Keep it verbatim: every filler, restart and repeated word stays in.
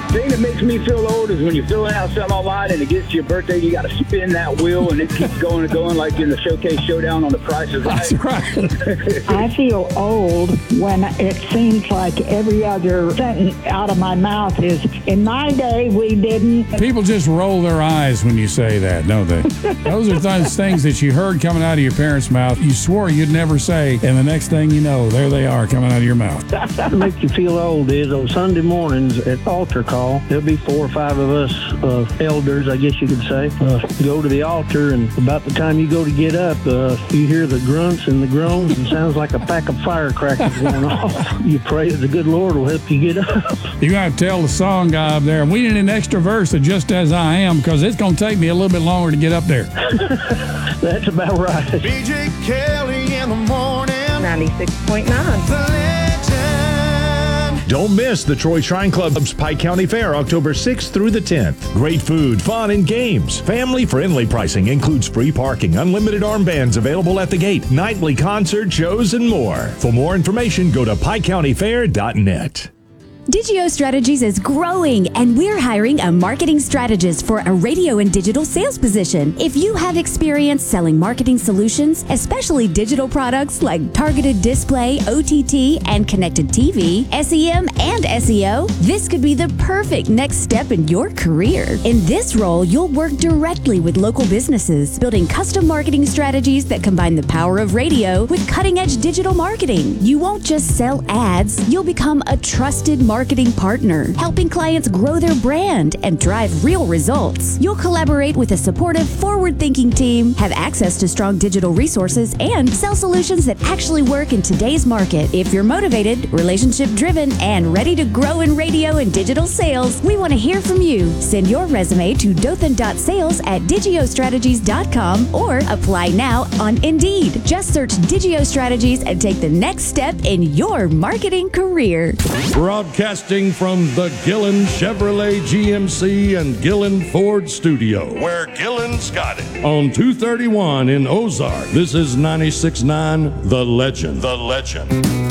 thing that makes me feel old is when you're filling out something online and it gets to your birthday, you got to spin that wheel and it keeps going and going like in the Showcase Showdown on The Price is Right. That's right. I feel old when it seems like every other sentence out of my mouth is, in my day, we didn't. People just roll their eyes when you say that, don't they? Those are those things that you heard coming out of your parents' mouth. You swore you'd never say, and the next thing you know, there they are coming out of your mouth. What makes you feel old is on Sunday mornings at altar call, there'll be four or five of us uh, elders, I guess you could say, uh, go to the altar, and about the time you go to get up, uh, you hear the grunts and the groans, and it sounds like a pack of firecrackers going off. You pray that the good Lord will help you get up. You got to tell the song guy up there, we need an extra verse of Just As I Am, because it's going to take me a little bit longer to get up there. That's about right. B J Kelly in the morning. ninety-six point nine. The legend. Don't miss the Troy Shrine Club's Pike County Fair, October sixth through the tenth. Great food, fun, and games. Family-friendly pricing includes free parking, unlimited armbands available at the gate, nightly concert shows, and more. For more information, go to pike county fair dot net. Digio Strategies is growing, and we're hiring a marketing strategist for a radio and digital sales position. If you have experience selling marketing solutions, especially digital products like targeted display, O T T, and connected T V, S E M, and S E O, this could be the perfect next step in your career. In this role, you'll work directly with local businesses, building custom marketing strategies that combine the power of radio with cutting-edge digital marketing. You won't just sell ads, you'll become a trusted marketing marketing partner, helping clients grow their brand and drive real results. You'll collaborate with a supportive, forward-thinking team, have access to strong digital resources, and sell solutions that actually work in today's market. If you're motivated, relationship-driven, and ready to grow in radio and digital sales, we want to hear from you. Send your resume to dothan dot sales at digio strategies dot com or apply now on Indeed. Just search Digio Strategies and take the next step in your marketing career. Broadcasting from the Gillen Chevrolet G M C and Gillen Ford studio, Where Gillen's got it. on two thirty-one in Ozark. This is ninety-six point nine The Legend. The legend.